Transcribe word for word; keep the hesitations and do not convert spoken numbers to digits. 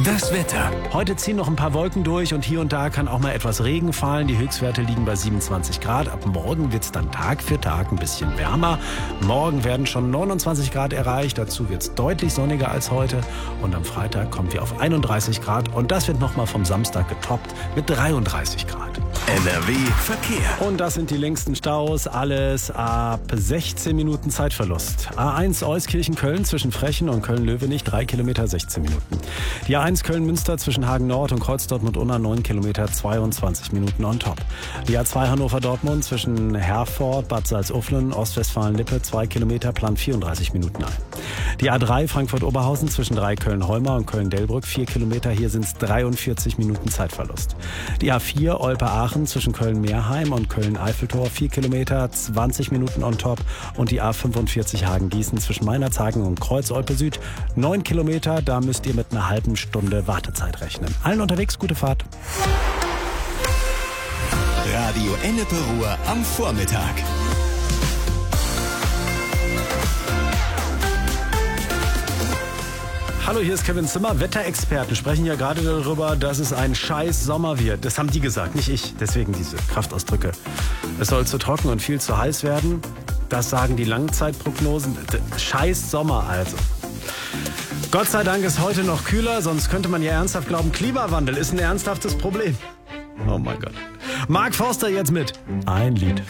Das Wetter. Heute ziehen noch ein paar Wolken durch und hier und da kann auch mal etwas Regen fallen. Die Höchstwerte liegen bei siebenundzwanzig Grad. Ab morgen wird es dann Tag für Tag ein bisschen wärmer. Morgen werden schon neunundzwanzig Grad erreicht. Dazu wird es deutlich sonniger als heute. Und am Freitag kommen wir auf einunddreißig Grad. Und das wird nochmal vom Samstag getoppt mit dreiunddreißig Grad. N R W Verkehr. Und das sind die längsten Staus. Alles ab sechzehn Minuten Zeitverlust. A eins Euskirchen-Köln zwischen Frechen und Köln-Löwenich drei Kilometer sechzehn Minuten. Die A eins Köln-Münster zwischen Hagen-Nord und Kreuz-Dortmund-Unna neun Kilometer zweiundzwanzig Minuten on top. Die A zwei Hannover-Dortmund zwischen Herford, Bad Salzuflen, Ostwestfalen-Lippe zwei Kilometer plant vierunddreißig Minuten ein. Die A drei Frankfurt-Oberhausen zwischen drei Köln-Holmer und Köln-Delbrück vier Kilometer. Hier sind es dreiundvierzig Minuten Zeitverlust. Die A vier Olpe-Aachen zwischen Köln-Meerheim und Köln-Eiffeltor vier Kilometer, zwanzig Minuten on top. Und die A fünfundvierzig Hagen-Gießen zwischen Meinerzhagen und Kreuz-Olpe-Süd neun Kilometer. Da müsst ihr mit einer halben Stunde Wartezeit rechnen. Allen unterwegs gute Fahrt. Radio Ennepe Ruhr am Vormittag. Hallo, hier ist Kevin Zimmer. Wetterexperten sprechen ja gerade darüber, dass es ein scheiß Sommer wird. Das haben die gesagt, nicht ich. Deswegen diese Kraftausdrücke. Es soll zu trocken und viel zu heiß werden. Das sagen die Langzeitprognosen. Scheiß Sommer also. Gott sei Dank ist heute noch kühler, sonst könnte man ja ernsthaft glauben, Klimawandel ist ein ernsthaftes Problem. Oh mein Gott. Mark Forster jetzt mit Ein Lied.